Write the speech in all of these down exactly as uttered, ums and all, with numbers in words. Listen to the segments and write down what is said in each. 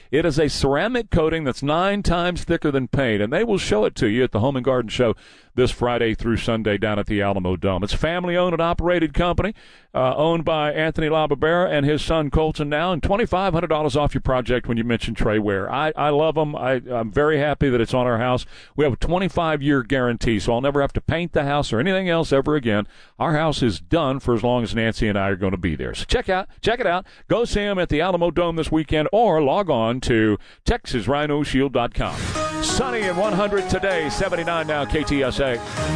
It is a ceramic coating that's nine times thicker than paint, and they will show it to you at the Home and Garden Show this Friday through Sunday down at the Alamo Dome. It's a family-owned and operated company, uh, owned by Anthony LaBarbera and his son Colton now, and twenty-five hundred dollars off your project when you mention Trey Ware. I, I love them. I, I'm very happy that it's on our house. We have a twenty-five year guarantee, so I'll never have to paint the house or anything else ever again. Our house is done for as long as Nancy and I are going to be there. So check out, check it out. Go see them at the Alamo Dome this weekend, or log on to Texas Rhino Shield dot com. Sunny and one hundred today, seventy-nine now, K T S A.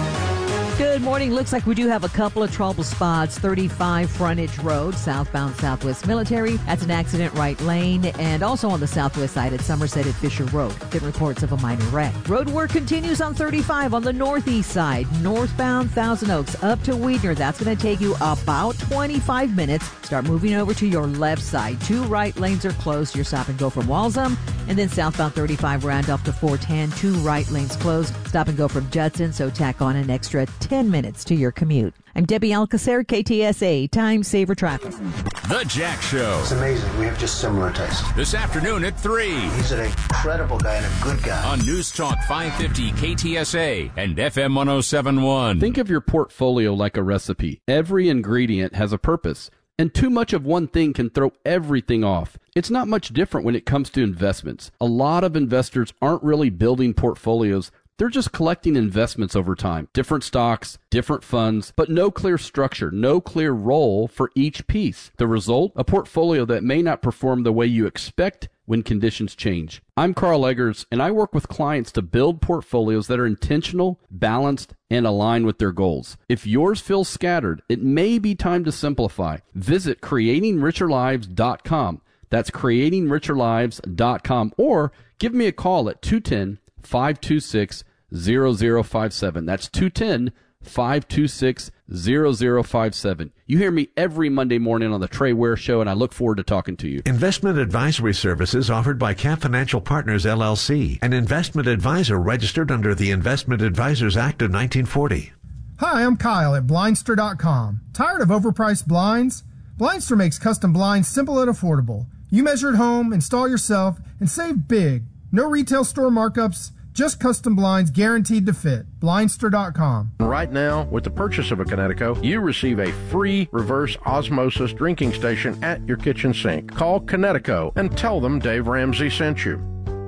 Good morning. Looks like we do have a couple of trouble spots. thirty-five Frontage Road, southbound Southwest Military. That's an accident right lane. And also on the southwest side at Somerset at Fisher Road. Get reports of a minor wreck. Road work continues on thirty-five on the northeast side. Northbound Thousand Oaks up to Weidner. That's going to take you about twenty-five minutes. Start moving over to your left side. Two right lanes are closed. You're stop and go from Walsham. And then southbound thirty-five Randolph to four ten. Two right lanes closed. Stop and go from Judson. So tack on an extra ten minutes to your commute. I'm Debbie Alcacer, K T S A, Time Saver Traffic. The Jack Show. It's amazing. We have just similar tastes. This afternoon at three. He's an incredible guy and a good guy. On News Talk five fifty K T S A and F M one oh seven point one. Think of your portfolio like a recipe. Every ingredient has a purpose, and too much of one thing can throw everything off. It's not much different when it comes to investments. A lot of investors aren't really building portfolios. They're just collecting investments over time. Different stocks, different funds, but no clear structure, no clear role for each piece. The result? A portfolio that may not perform the way you expect when conditions change. I'm Carl Eggers, and I work with clients to build portfolios that are intentional, balanced, and aligned with their goals. If yours feels scattered, it may be time to simplify. Visit creating richer lives dot com. That's creating richer lives dot com, or give me a call at two one zero, five two six, zero zero five seven. That's two one zero, five two six, zero zero five seven. You hear me every Monday morning on the Trey Ware Show, and I look forward to talking to you. Investment advisory services offered by Cap Financial Partners, L L C, an investment advisor registered under the Investment Advisors Act of nineteen forty. Hi, I'm Kyle at Blindster dot com. Tired of overpriced blinds? Blindster makes custom blinds simple and affordable. You measure at home, install yourself, and save big. No retail store markups, just custom blinds guaranteed to fit. Blindster dot com. Right now, with the purchase of a Connecticut, you receive a free reverse osmosis drinking station at your kitchen sink. Call Connecticut and tell them Dave Ramsey sent you.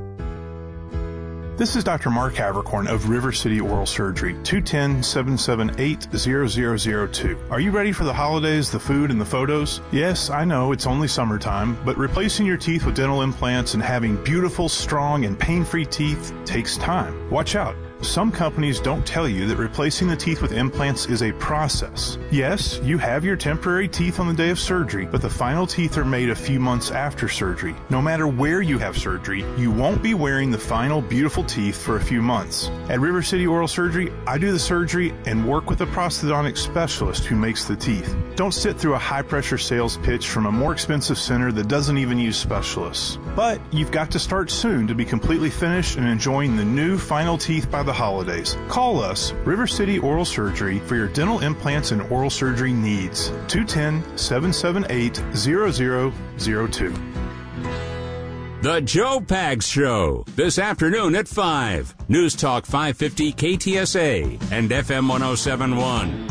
This is Doctor Mark Havercorn of River City Oral Surgery, two one zero, seven seven eight, zero zero zero two. Are you ready for the holidays, the food, and the photos? Yes, I know it's only summertime, but replacing your teeth with dental implants and having beautiful, strong, and pain-free teeth takes time. Watch out. Some companies don't tell you that replacing the teeth with implants is a process. Yes, you have your temporary teeth on the day of surgery, but the final teeth are made a few months after surgery. No matter where you have surgery, you won't be wearing the final beautiful teeth for a few months. At River City Oral Surgery, I do the surgery and work with a prosthodontic specialist who makes the teeth. Don't sit through a high-pressure sales pitch from a more expensive center that doesn't even use specialists. But you've got to start soon to be completely finished and enjoying the new final teeth by the holidays. Call us, River City Oral Surgery, for your dental implants and oral surgery needs. two one zero, seven seven eight, zero zero zero two. The Joe Pags Show, this afternoon at five. News Talk five fifty K T S A and F M one oh seven point one.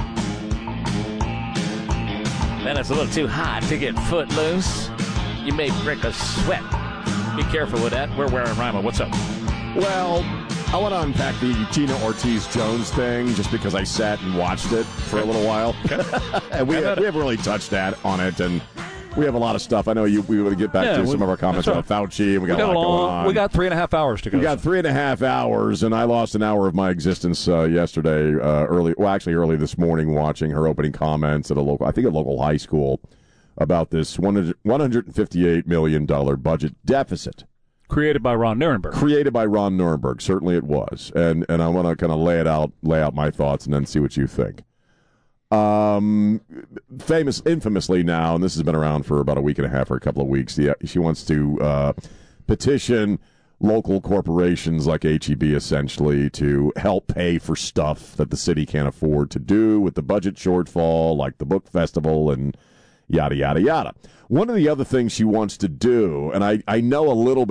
Man, it's a little too hot to get footloose. You may break a sweat. Be careful with that. We're wearing Rima. What's up? Well, I want to unpack the Tina Ortiz-Jones thing just because I sat and watched it for a little while. and we, have, we haven't really touched that on it, and we have a lot of stuff. I know you. We want to get back yeah, to we, some of our comments about right. Fauci, and we got, we got a lot long, going on. We got three and a half hours to go. We got three and a half hours, and I lost an hour of my existence uh, yesterday, uh, early. Well, actually, early this morning, watching her opening comments at a local, I think, a local high school about this one hundred fifty-eight million dollars budget deficit. Created by Ron Nirenberg. Created by Ron Nirenberg. Certainly it was. And and I want to kind of lay it out, lay out my thoughts, and then see what you think. Um, famous, infamously now, and this has been around for about a week and a half or a couple of weeks, the, she wants to uh, petition local corporations like H E B, essentially, to help pay for stuff that the city can't afford to do with the budget shortfall, like the book festival and yada, yada, yada. One of the other things she wants to do, and I, I know a little bit